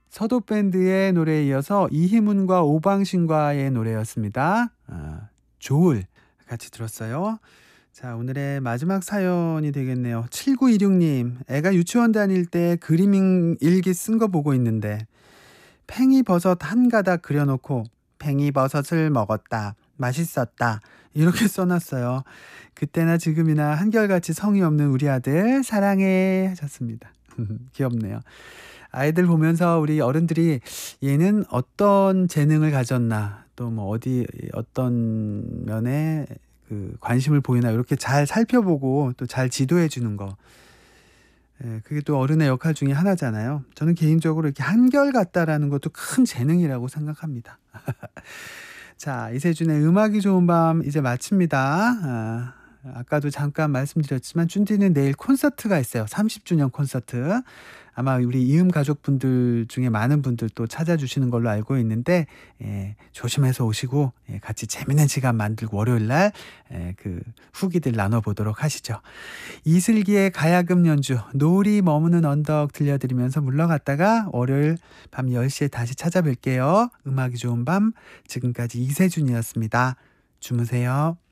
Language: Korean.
서도밴드의 노래에 이어서 이희문과 오방신과의 노래였습니다. 조을 같이 들었어요. 자, 오늘의 마지막 사연이 되겠네요. 7926님, 애가 유치원 다닐 때 그림 일기 쓴 거 보고 있는데 팽이버섯 한 가닥 그려놓고 팽이버섯을 먹었다. 맛있었다. 이렇게 써놨어요. 그때나 지금이나 한결같이 성의 없는 우리 아들 사랑해 하셨습니다. 귀엽네요. 아이들 보면서 우리 어른들이 얘는 어떤 재능을 가졌나, 또 뭐 어떤 면에 그 관심을 보이나 이렇게 잘 살펴보고 또 잘 지도해 주는 거. 그게 또 어른의 역할 중에 하나잖아요. 저는 개인적으로 이렇게 한결같다라는 것도 큰 재능이라고 생각합니다. 자, 이세준의 음악이 좋은 밤 이제 마칩니다. 아까도 잠깐 말씀드렸지만 쭌디는 내일 콘서트가 있어요. 30주년 콘서트. 아마 우리 이음 가족분들 중에 많은 분들 또 찾아주시는 걸로 알고 있는데, 조심해서 오시고 같이 재밌는 시간 만들고 월요일날 그 후기들 나눠보도록 하시죠. 이슬기의 가야금 연주 노을이 머무는 언덕 들려드리면서 물러갔다가 월요일 밤 10시에 다시 찾아뵐게요. 음악이 좋은 밤, 지금까지 이세준이었습니다. 주무세요.